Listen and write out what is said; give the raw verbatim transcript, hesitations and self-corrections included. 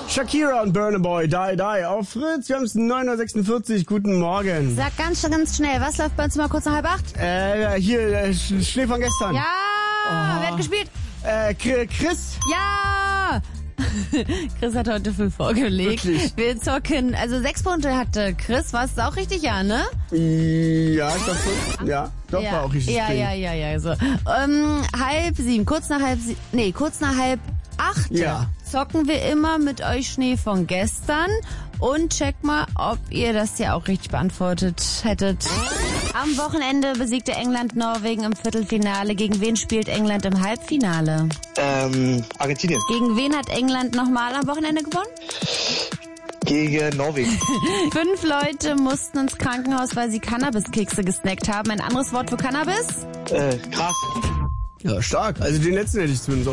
Shakira und Burna Boy, Die Die auf Fritz. Wir haben es neun Uhr sechsundvierzig. Guten Morgen. Sag ganz, ganz schnell, was läuft bei uns mal kurz nach halb acht? Äh, hier, äh, Schnee von gestern. Ja, Oh. wer hat gespielt? Äh, Chris. Ja! Chris hat heute viel vorgelegt. Wirklich? Wir zocken, also sechs Punkte hatte Chris, war es auch richtig, ja, ne? Ja, ich glaube schon. Ja, doch, ja. war auch richtig. Ja, Ding. ja, ja, ja, so. Ähm, halb sieben, kurz nach halb sieben, nee, kurz nach halb acht Ja. zocken wir immer mit euch Schnee von gestern und check mal, ob ihr das ja auch richtig beantwortet hättet. Am Wochenende besiegte England Norwegen im Viertelfinale. Gegen wen spielt England im Halbfinale? Ähm, Argentinien. Gegen wen hat England nochmal am Wochenende gewonnen? Gegen Norwegen. Fünf Leute mussten ins Krankenhaus, weil sie Cannabiskekse gesnackt haben. Ein anderes Wort für Cannabis? Äh, Gras. Ja, stark. Also den letzten hätte ich zumindest